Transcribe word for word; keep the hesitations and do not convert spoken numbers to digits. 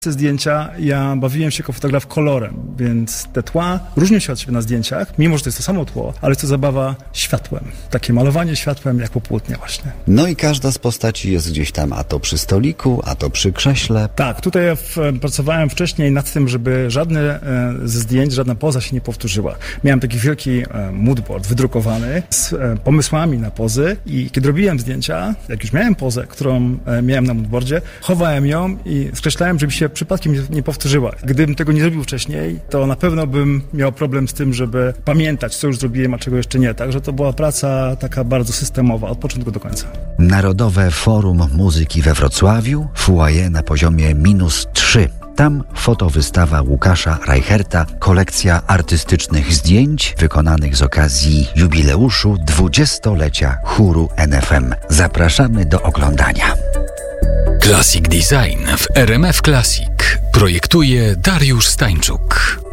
Te zdjęcia ja bawiłem się jako fotograf kolorem, więc te tła różnią się od siebie na zdjęciach, mimo że to jest to samo tło, ale to zabawa światłem. Takie malowanie światłem jak po płótnie właśnie. No i każda z postaci jest gdzieś tam, a to przy stoliku, a to przy krześle. Tak, tutaj ja w, pracowałem wcześniej nad tym, żeby żadne e, ze zdjęć, żadna poza się nie powtórzyła. Miałem taki wielki e, moodboard wydrukowany z e, pomysłami na pozy i kiedy robiłem zdjęcia, jak już miałem pozę, którą e, miałem na moodboardzie, chowałem ją i skreślałem, żeby się przypadkiem nie, nie powtórzyła. Gdybym tego nie zrobił wcześniej, to na pewno bym miał problem z tym, żeby pamiętać, co już zrobiłem, a czego jeszcze nie. Także to była praca taka bardzo systemowa, od początku do końca. Narodowe Forum Muzyki we Wrocławiu, foyer na poziomie minus trzy. Tam fotowystawa Łukasza Reicherta, kolekcja artystycznych zdjęć wykonanych z okazji jubileuszu dwudziestolecia chóru N F M. Zapraszamy do oglądania. Classic Design w R M F Classic projektuje Dariusz Stańczuk.